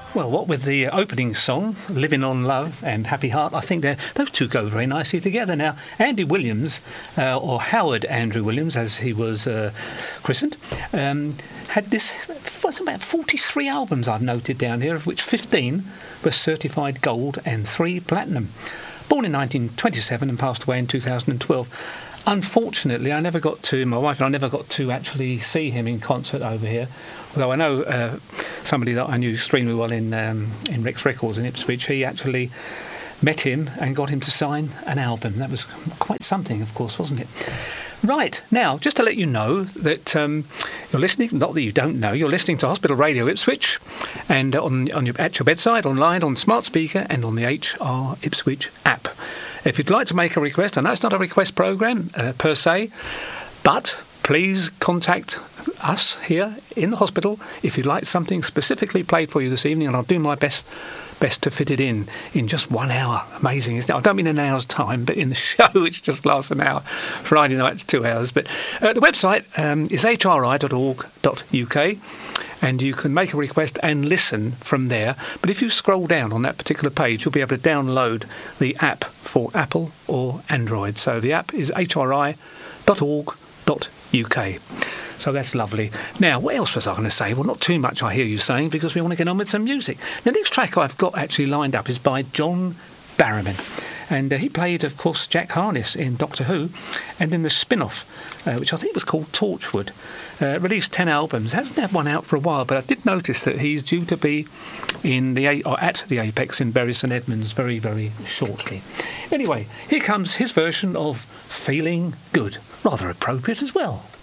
Well, what with the opening song, Living on Love and Happy Heart, I think those two go very nicely together. Now, Andy Williams, or Howard Andrew Williams, as he was christened, had this, what's about 43 albums I've noted down here, of which 15 were certified gold and 3 platinum. Born in 1927 and passed away in 2012. Unfortunately, my wife and I never got to actually see him in concert over here. Although I know somebody that I knew extremely well in Rex Records in Ipswich, he actually met him and got him to sign an album. That was quite something, of course, wasn't it? Right, now, just to let you know that you're listening, not that you don't know, you're listening to Hospital Radio Ipswich, and at your bedside, online, on smart speaker, and on the HR Ipswich app. If you'd like to make a request, I know it's not a request programme per se, but please contact us here in the hospital if you'd like something specifically played for you this evening, and I'll do my best to fit it in just 1 hour. Amazing, isn't it? I don't mean an hour's time, but in the show, which just lasts an hour. Friday night's 2 hours. But the website is hri.org.uk, and you can make a request and listen from there. But if you scroll down on that particular page, you'll be able to download the app for Apple or Android. So the app is hri.org.uk. So that's lovely. Now, what else was I going to say? Well, not too much, I hear you saying, because we want to get on with some music. Now, the next track I've got actually lined up is by John Barrowman. And he played, of course, Jack Harkness in Doctor Who, and in the spin-off, which I think was called Torchwood. Released 10 albums. Hasn't had one out for a while, but I did notice that he's due to be at the Apex in Bury St Edmunds very, very shortly. Anyway, here comes his version of Feeling Good. Rather appropriate as well.